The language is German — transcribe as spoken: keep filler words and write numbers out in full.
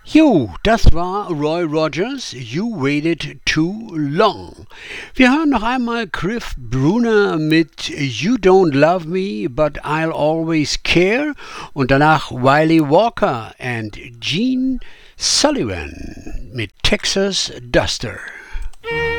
Jo, das war Roy Rogers, You Waited Too Long. Wir hören noch einmal Cliff Bruner mit You Don't Love Me, But I'll Always Care und danach Wiley Walker and Gene Sullivan mit Texas Duster.